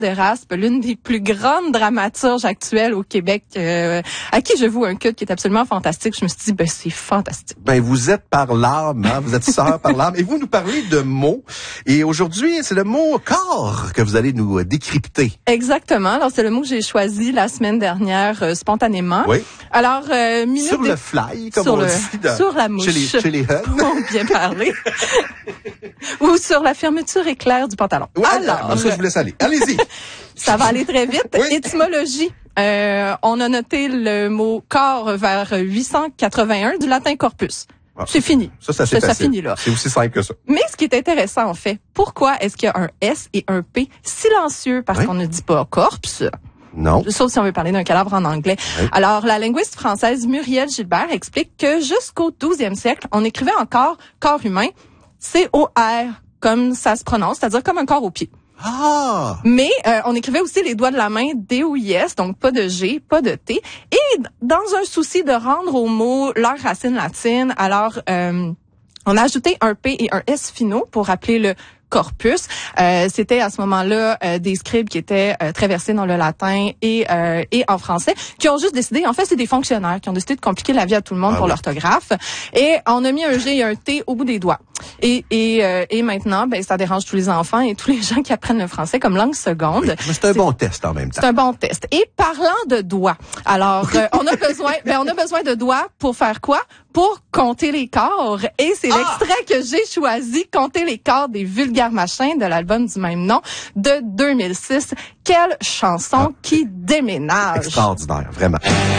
d'Erasme, l'une des plus grandes dramaturges actuelles au Québec, à qui je voue un culte qui est absolument fantastique. Je me suis dit, c'est fantastique. Vous êtes par l'âme, hein? Vous êtes sœur par l'âme. Et vous nous parlez de mots. Et aujourd'hui, c'est le mot corps que vous allez nous décrypter. Exactement. Alors, c'est le mot que j'ai choisi la semaine dernière, spontanément. Oui. Alors, sur le fly, comme on dit. Sur la mouche. Chez les Huns. Pour bien parler. Ou sur la fermeture éclair du pantalon. Ouais, alors, ça, je vous laisse aller. Allez-y. Ça va aller très vite. Oui. Étymologie. On a noté le mot corps vers 881 du latin corpus. Ah, c'est fini. Ça finit là. C'est aussi simple que ça. Mais ce qui est intéressant, en fait, pourquoi est-ce qu'il y a un S et un P silencieux? Parce qu'on ne dit pas corpse. Non. Sauf si on veut parler d'un cadavre en anglais. Oui. Alors, la linguiste française Muriel Gilbert explique que jusqu'au 12e siècle, on écrivait encore corps humain, C-O-R, comme ça se prononce, c'est-à-dire comme un corps au pied. Ah! Mais on écrivait aussi les doigts de la main D-O-I-S, donc pas de G, pas de T. Et dans un souci de rendre aux mots leur racine latine, alors on a ajouté un P et un S finaux pour appeler le corpus. C'était à ce moment-là des scribes qui étaient très versés dans le latin et en français, qui ont juste décidé, en fait c'est des fonctionnaires qui ont décidé de compliquer la vie à tout le monde pour l'orthographe, et on a mis un G et un T au bout des doigts. Et maintenant, ça dérange tous les enfants et tous les gens qui apprennent le français comme langue seconde. Oui, mais c'est un bon test en même temps. C'est un bon test. Et parlant de doigts, alors on a besoin de doigts pour faire quoi? Pour compter les corps. Et c'est l'extrait que j'ai choisi, compter les corps des vulgaires machins de l'album du même nom de 2006. Quelle chanson qui déménage! Extraordinaire, vraiment.